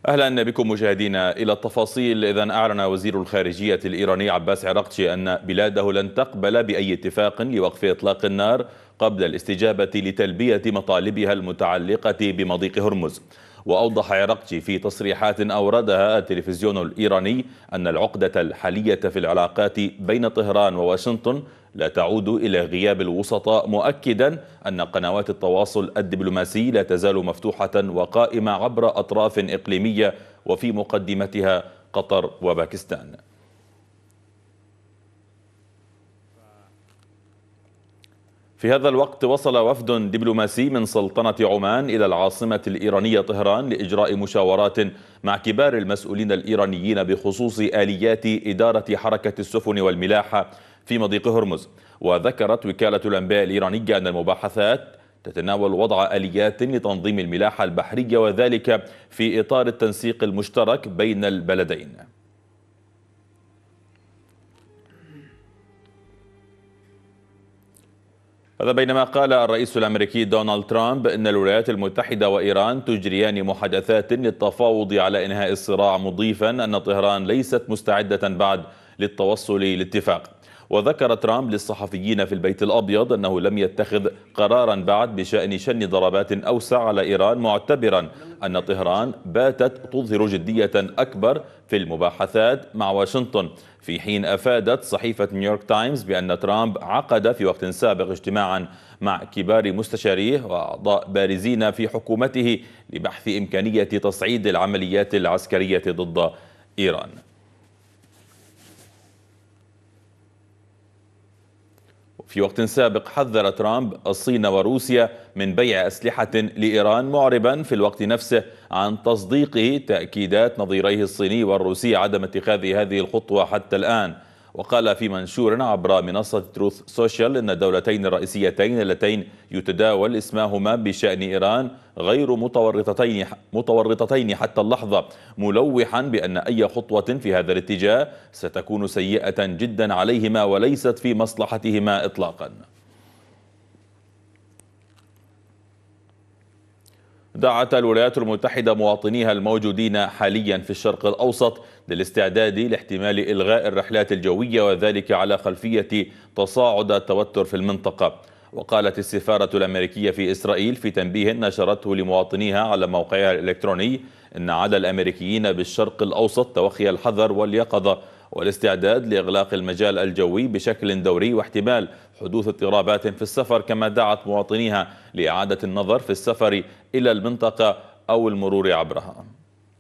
أهلا بكم مشاهدينا إلى التفاصيل. إذن أعلن وزير الخارجية الإيراني عباس عراقچي أن بلاده لن تقبل بأي اتفاق لوقف إطلاق النار قبل الاستجابة لتلبية مطالبها المتعلقة بمضيق هرمز. وأوضح عراقچي في تصريحات أوردها التلفزيون الإيراني أن العقدة الحالية في العلاقات بين طهران وواشنطن لا تعود إلى غياب الوسطاء، مؤكدا أن قنوات التواصل الدبلوماسي لا تزال مفتوحة وقائمة عبر أطراف إقليمية وفي مقدمتها قطر وباكستان. في هذا الوقت وصل وفد دبلوماسي من سلطنة عمان إلى العاصمة الإيرانية طهران لإجراء مشاورات مع كبار المسؤولين الإيرانيين بخصوص آليات إدارة حركة السفن والملاحة في مضيق هرمز. وذكرت وكالة الأنباء الإيرانية أن المباحثات تتناول وضع آليات لتنظيم الملاحة البحرية، وذلك في إطار التنسيق المشترك بين البلدين. هذا بينما قال الرئيس الأمريكي دونالد ترامب إن الولايات المتحدة وإيران تجريان محادثات للتفاوض على إنهاء الصراع، مضيفا أن طهران ليست مستعدة بعد للتوصل لاتفاق. وذكر ترامب للصحفيين في البيت الأبيض أنه لم يتخذ قرارا بعد بشأن شن ضربات أوسع على إيران، معتبرا أن طهران باتت تظهر جدية أكبر في المباحثات مع واشنطن، في حين أفادت صحيفة نيويورك تايمز بأن ترامب عقد في وقت سابق اجتماعا مع كبار مستشاريه وأعضاء بارزين في حكومته لبحث إمكانية تصعيد العمليات العسكرية ضد إيران. في وقت سابق حذر ترامب الصين وروسيا من بيع أسلحة لإيران، معربا في الوقت نفسه عن تصديقه تأكيدات نظيريه الصيني والروسي عدم اتخاذ هذه الخطوة حتى الآن. وقال في منشور عبر منصة تروث سوشيال أن الدولتين الرئيسيتين اللتين يتداول اسمهما بشأن إيران غير متورطتين حتى اللحظة، ملوحا بأن أي خطوة في هذا الاتجاه ستكون سيئة جدا عليهما وليست في مصلحتهما إطلاقا. دعت الولايات المتحدة مواطنيها الموجودين حاليا في الشرق الأوسط للاستعداد لاحتمال إلغاء الرحلات الجوية، وذلك على خلفية تصاعد التوتر في المنطقة. وقالت السفارة الأمريكية في إسرائيل في تنبيه نشرته لمواطنيها على موقعها الإلكتروني إن على الأمريكيين بالشرق الأوسط توخي الحذر واليقظة والاستعداد لإغلاق المجال الجوي بشكل دوري واحتمال حدوث اضطرابات في السفر، كما دعت مواطنيها لإعادة النظر في السفر إلى المنطقة أو المرور عبرها.